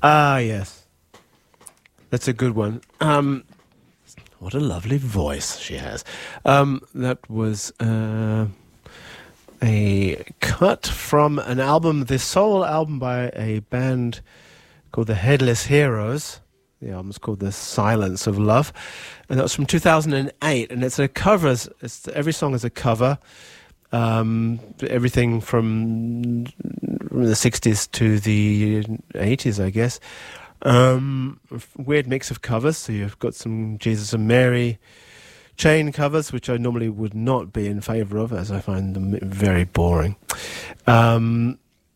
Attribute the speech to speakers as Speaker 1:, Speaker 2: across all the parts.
Speaker 1: Ah, yes. That's a good one. What a lovely voice she has. That was a cut from an album, the sole album by a band called the Headless Heroes. The album's called The Silence of Love. And that was from 2008. And it's a cover. Every song is a cover. Everything from the 60s to the 80s, I guess. Weird mix of covers. So you've got some Jesus and Mary chain covers, which I normally would not be in favour of, as I find them very boring. And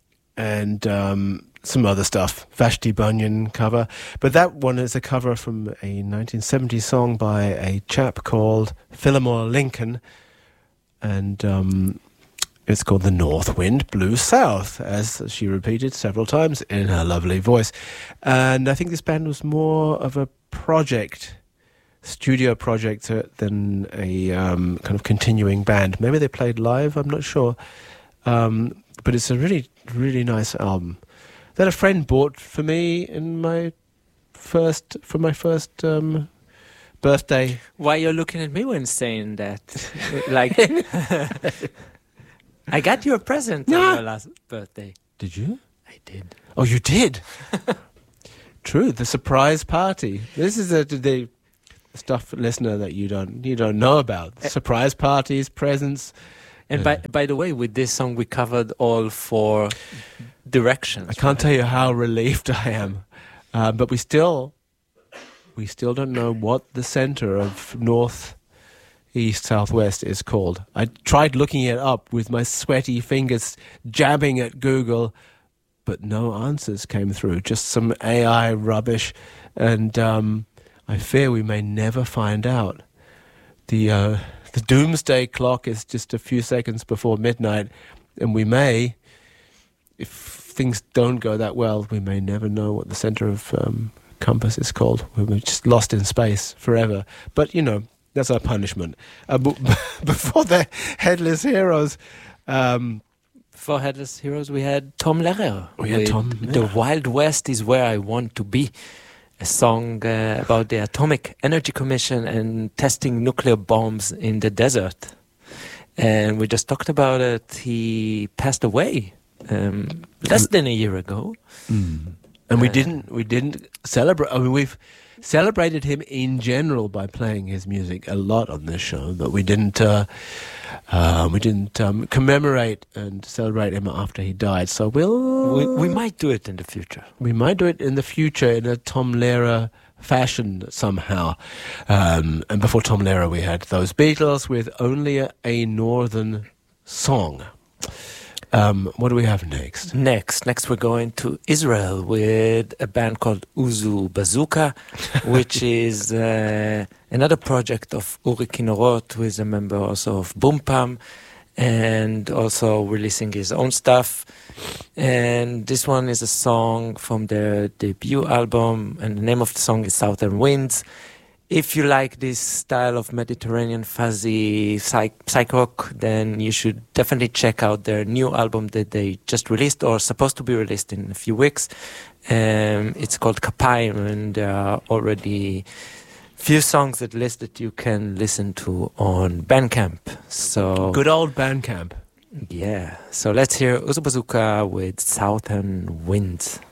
Speaker 1: some other stuff, Vashti Bunyan cover. But that one is a cover from a 1970s song by a chap called Fillmore Lincoln. And it's called The North Wind Blew South, as she repeated several times in her lovely voice. And I think this band was more of a studio project than a kind of continuing band. Maybe they played live, I'm not sure. But it's a really, really nice album that a friend bought for me in my first birthday.
Speaker 2: Why you're looking at me when saying that? Like, I got you a present on your last birthday.
Speaker 1: Did you?
Speaker 2: I did.
Speaker 1: Oh, you did? True, the surprise party. This is the stuff, listener, that you don't know about. Surprise parties, presents.
Speaker 2: And by the way, with this song, we covered all 4 directions.
Speaker 1: I can't tell you how relieved I am. But we still don't know what the center of north, east, southwest is called. I tried looking it up with my sweaty fingers jabbing at Google, but no answers came through. Just some AI rubbish. And I fear we may never find out. The doomsday clock is just a few seconds before midnight, and we may, if things don't go that well, we may never know what the center of compass is called. We're just lost in space forever. But, that's our punishment. Before the Headless Heroes...
Speaker 2: For Headless Heroes, we had Tom Lehrer.
Speaker 1: We had Tom.
Speaker 2: The Wild West is Where I Want to Be. A song about the Atomic Energy Commission and testing nuclear bombs in the desert. And we just talked about it. He passed away less than a year ago.
Speaker 1: And we didn't celebrate. I mean, we've celebrated him in general by playing his music a lot on this show, but we didn't commemorate and celebrate him after he died. So
Speaker 2: we might do it in the future.
Speaker 1: We might do it in the future in a Tom Lehrer fashion somehow. And before Tom Lehrer, we had those Beatles with Only a Northern Song. What do we have next?
Speaker 2: Next we're going to Israel with a band called Uzu Bazooka, which is another project of Uri Kinorot, who is a member also of Boom Pam, and also releasing his own stuff. And this one is a song from their debut album, and the name of the song is Southern Winds. If you like this style of Mediterranean fuzzy psych rock, then you should definitely check out their new album that they just released, or supposed to be released in a few weeks. It's called Kapayim, and there are already few songs at least that you can listen to on Bandcamp. So
Speaker 1: good old Bandcamp.
Speaker 2: Yeah. So let's hear Uzu Bazooka with Southern Winds.